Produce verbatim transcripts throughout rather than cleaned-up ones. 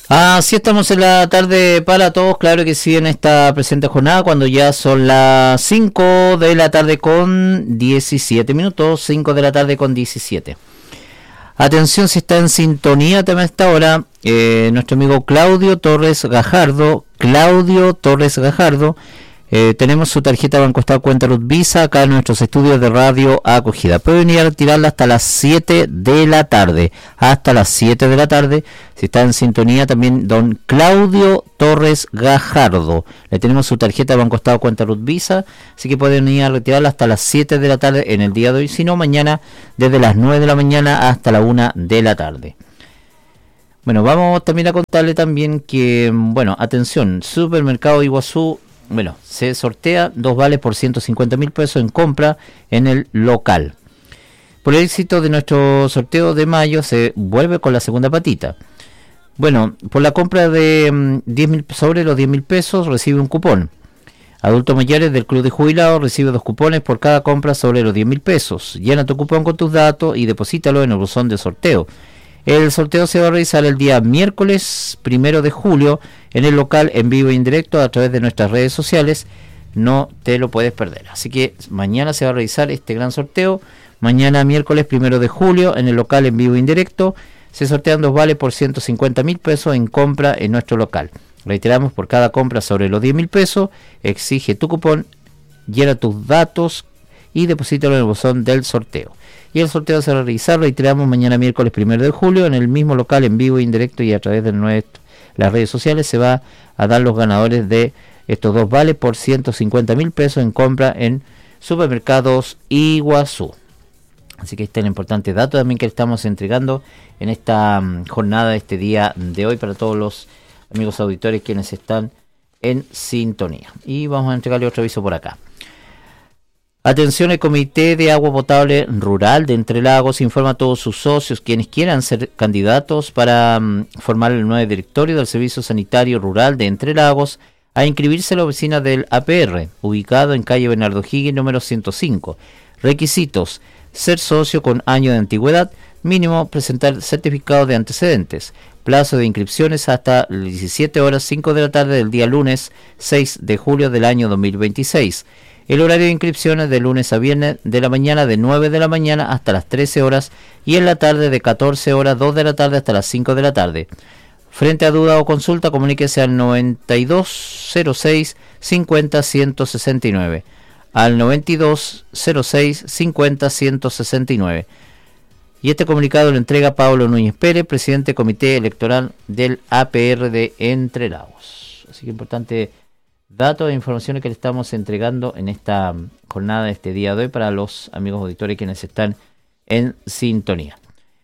Así estamos en la tarde para todos, claro que sí, en esta presente jornada, cuando ya son las cinco de la tarde con diecisiete minutos, cinco de la tarde con diecisiete. Atención, si está en sintonía también a esta hora, eh, nuestro amigo Claudio Torres Gajardo, Claudio Torres Gajardo, eh, tenemos su tarjeta Banco Estado Cuenta Luz Visa acá en nuestros estudios de radio acogida. Puede venir a retirarla hasta las siete de la tarde, hasta las siete de la tarde, si está en sintonía también don Claudio Torres Gajardo. Le tenemos su tarjeta Banco Estado Cuenta Luz Visa, así que pueden venir a retirarla hasta las siete de la tarde en el día de hoy, si no mañana desde las nueve de la mañana hasta la una de la tarde. Bueno, vamos también a contarle también que, bueno, atención, Supermercado Iguazú, bueno, se sortea dos vales por ciento cincuenta mil pesos en compra en el local. Por el éxito de nuestro sorteo de mayo se vuelve con la segunda patita. Bueno, por la compra de um, diez mil sobre los diez mil pesos recibe un cupón. Adultos mayores del Club de Jubilados recibe dos cupones por cada compra sobre los diez mil pesos. Llena tu cupón con tus datos y deposítalo en el buzón de sorteo. El sorteo se va a realizar el día miércoles primero de julio en el local en vivo e indirecto a través de nuestras redes sociales. No te lo puedes perder. Así que mañana se va a realizar este gran sorteo. Mañana miércoles primero de julio en el local en vivo e indirecto se sortean dos vales por ciento cincuenta mil pesos en compra en nuestro local. Reiteramos, por cada compra sobre los diez mil pesos, exige tu cupón, llena tus datos y deposítalo en el buzón del sorteo. Y el sorteo se va a realizar, reiteramos, mañana miércoles primero de julio en el mismo local en vivo e indirecto, y a través de nuestro, las redes sociales se va a dar los ganadores de estos dos vales por ciento cincuenta mil pesos en compra en Supermercados Iguazú. Así que este es el importante dato también que estamos entregando en esta um, jornada, este día de hoy, para todos los amigos auditores quienes están en sintonía. Y vamos a entregarle otro aviso por acá. Atención, el Comité de Agua Potable Rural de Entre Lagos informa a todos sus socios quienes quieran ser candidatos para um, formar el nuevo directorio del Servicio Sanitario Rural de Entre Lagos a inscribirse en la oficina del A P R, ubicado en calle Bernardo Higgins, número ciento cinco. Requisitos: ser socio con año de antigüedad, mínimo presentar certificado de antecedentes. Plazo de inscripciones hasta las diecisiete horas cinco de la tarde del día lunes seis de julio del año dos mil veintiséis. El horario de inscripciones de lunes a viernes de la mañana de nueve de la mañana hasta las trece horas y en la tarde de catorce horas dos de la tarde hasta las cinco de la tarde. Frente a duda o consulta, comuníquese al noventa y dos cero seis cincuenta ciento sesenta y nueve. Al noventa y dos cero seis cincuenta ciento sesenta y nueve. Y este comunicado lo entrega Pablo Núñez Pérez, presidente del Comité Electoral del A P R de Entre Lagos. Así que importante datos e informaciones que le estamos entregando en esta jornada de este día de hoy para los amigos auditores quienes están en sintonía.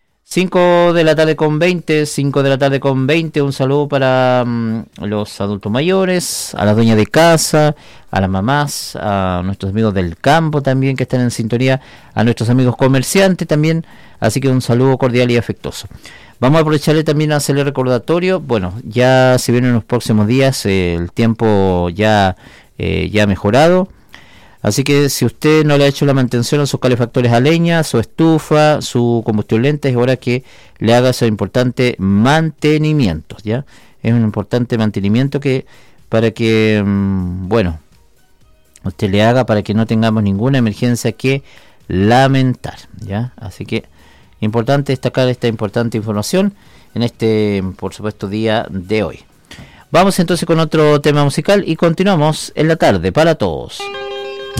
cinco de la tarde con veinte, cinco de la tarde con veinte, un saludo para um, los adultos mayores, a las dueñas de casa, a las mamás, a nuestros amigos del campo también que están en sintonía, a nuestros amigos comerciantes también, así que un saludo cordial y afectuoso. Vamos a aprovecharle también a hacerle recordatorio, bueno, ya se vienen los próximos días, eh, el tiempo ya, eh, ya ha mejorado. Así que si usted no le ha hecho la mantención a sus calefactores a leña, su estufa, su combustible lenta, es hora que le haga ese importante mantenimiento, ¿ya? Es un importante mantenimiento que para que, mmm, bueno, usted le haga para que no tengamos ninguna emergencia que lamentar, ¿ya? Así que importante destacar esta importante información en este, por supuesto, día de hoy. Vamos entonces con otro tema musical y continuamos en la tarde para todos.